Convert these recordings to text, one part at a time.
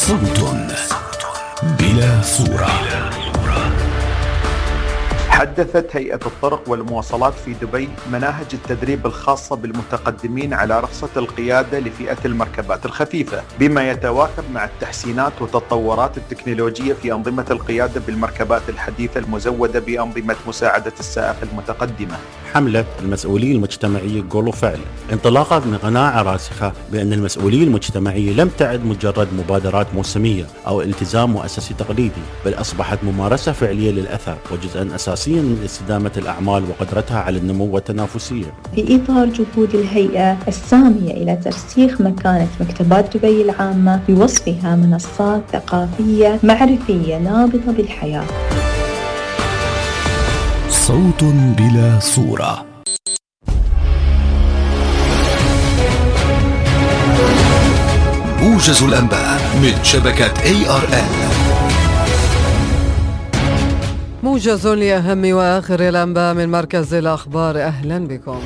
صوت بلا صورة. حدثت هيئة الطرق والمواصلات في دبي مناهج التدريب الخاصة بالمتقدمين على رخصة القيادة لفئة المركبات الخفيفة، بما يتواكب مع التحسينات والتطورات التكنولوجية في أنظمة القيادة بالمركبات الحديثة المزودة بأنظمة مساعدة السائق المتقدمة. حملة المسؤولية المجتمعية قول وفعل انطلاقا من قناعة راسخة بأن المسؤولية المجتمعية لم تعد مجرد مبادرات موسمية أو التزام مؤسسي تقليدي، بل أصبحت ممارسة فعلية للأثر وجزءا أساسيا من استدامة الأعمال وقدرتها على النمو والتنافسية. في إطار جهود الهيئة السامية إلى ترسيخ مكانة مكتبات دبي العامة بوصفها منصات ثقافية معرفية نابضة بالحياة. صوت بلا صورة. موجز الأنباء من شبكة ARN. موجز لأهم وآخر الأنباء من مركز الأخبار. أهلا بكم.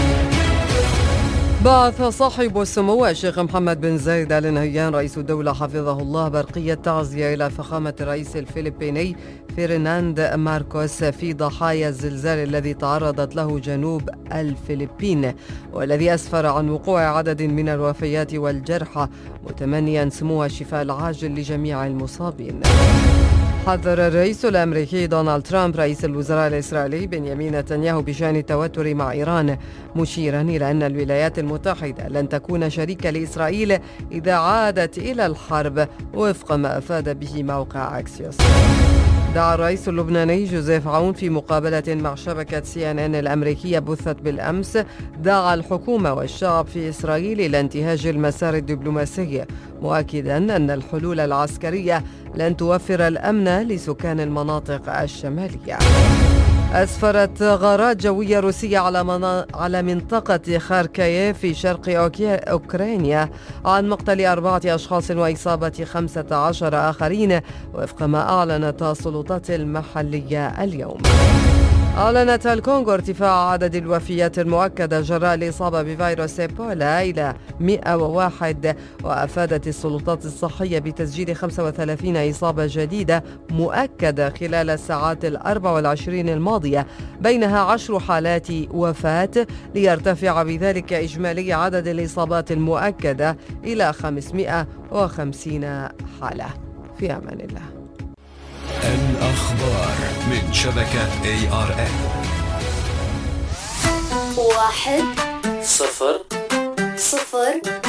بعث صاحب السمو الشيخ محمد بن زايد آل نهيان رئيس الدولة حفظه الله برقية تعزية إلى فخامة الرئيس الفلبيني فرناند ماركوس في ضحايا الزلزال الذي تعرضت له جنوب الفلبين، والذي أسفر عن وقوع عدد من الوفيات والجرحى، متمنيا سمو الشفاء العاجل لجميع المصابين. حذر الرئيس الأمريكي دونالد ترامب رئيس الوزراء الإسرائيلي بنيامين نتنياهو بشأن التوتر مع إيران، مشيرا إلى أن الولايات المتحدة لن تكون شريكة لإسرائيل إذا عادت إلى الحرب، وفق ما أفاد به موقع أكسيوس. دعا الرئيس اللبناني جوزيف عون في مقابلة مع شبكة CNN الأمريكية بثت بالأمس، دعا الحكومة والشعب في إسرائيل إلى انتهاج المسار الدبلوماسي، مؤكدا أن الحلول العسكرية لن توفر الأمن لسكان المناطق الشمالية. أسفرت غارات جوية روسية على منطقة خاركييف في شرق أوكرانيا عن مقتل 4 أشخاص وإصابة 15 آخرين، وفق ما أعلنت السلطات المحلية اليوم. أعلنت الكونغو ارتفاع عدد الوفيات المؤكدة جراء الإصابة بفيروس إيبولا إلى 101، وأفادت السلطات الصحية بتسجيل 35 إصابة جديدة مؤكدة خلال الساعات 24 الماضية، بينها 10 حالات وفاة، ليرتفع بذلك إجمالي عدد الإصابات المؤكدة إلى 550 حالة. في أمان الله. الأخبار من شبكة ARN. 1 0 0